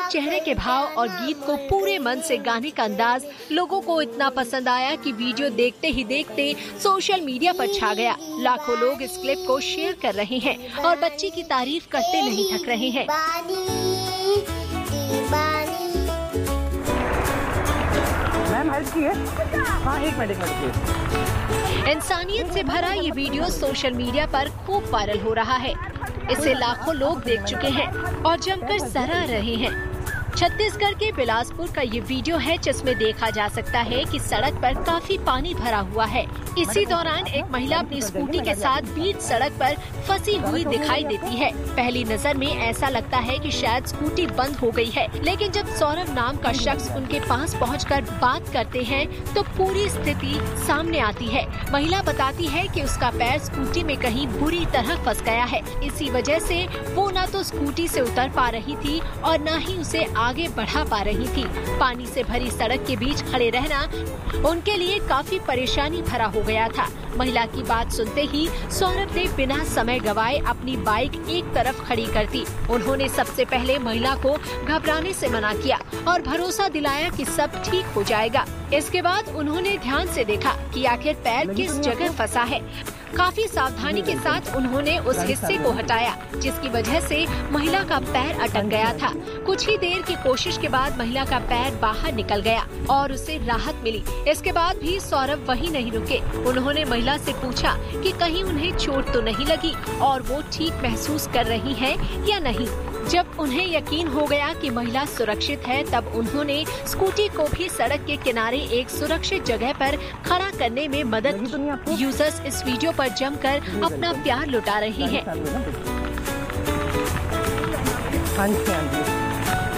चेहरे के भाव और गीत को पूरे मन से गाने का अंदाज लोगों को इतना पसंद आया कि वीडियो देखते ही देखते सोशल मीडिया पर छा गया। लाखों लोग इस क्लिप को शेयर कर रहे हैं और बच्ची की तारीफ करते नहीं थक रहे हैं। मैम हेल्प की है? हाँ, एक मिनट। इंसानियत से भरा ये वीडियो सोशल मीडिया पर खूब वायरल हो रहा है। इसे लाखों लोग देख चुके हैं और जमकर सराह रहे हैं। छत्तीसगढ़ के बिलासपुर का ये वीडियो है जिसमें देखा जा सकता है कि सड़क पर काफी पानी भरा हुआ है। इसी दौरान एक महिला अपनी स्कूटी के साथ बीच सड़क पर फंसी हुई दिखाई देती है। पहली नजर में ऐसा लगता है कि शायद स्कूटी बंद हो गई है, लेकिन जब सौरभ नाम का शख्स उनके पास पहुंचकर बात करते हैं तो पूरी स्थिति सामने आती है। महिला बताती है कि उसका पैर स्कूटी में कहीं बुरी तरह फंस गया है। इसी वजह से वो न तो स्कूटी से उतर पा रही थी और न ही उसे आगे बढ़ा पा रही थी। पानी से भरी सड़क के बीच खड़े रहना उनके लिए काफी परेशानी भरा हो गया था। महिला की बात सुनते ही सौरभ ने बिना समय गवाए अपनी बाइक एक तरफ खड़ी कर दी। उन्होंने सबसे पहले महिला को घबराने से मना किया और भरोसा दिलाया कि सब ठीक हो जाएगा। इसके बाद उन्होंने ध्यान से देखा कि आखिर पैर किस जगह फंसा है। काफी सावधानी के साथ उन्होंने उस हिस्से को हटाया जिसकी वजह से महिला का पैर अटक गया था। कुछ ही देर की कोशिश के बाद महिला का पैर बाहर निकल गया और उसे राहत मिली। इसके बाद भी सौरभ वहीं नहीं रुके। उन्होंने महिला से पूछा कि कहीं उन्हें चोट तो नहीं लगी और वो ठीक महसूस कर रही है या नहीं। जब उन्हें यकीन हो गया कि महिला सुरक्षित है, तब उन्होंने स्कूटी को भी सड़क के किनारे एक सुरक्षित जगह पर खड़ा करने में मदद की। यूजर्स इस वीडियो पर जमकर अपना प्यार लुटा रहे हैं। हाँ जी, हाँ जी।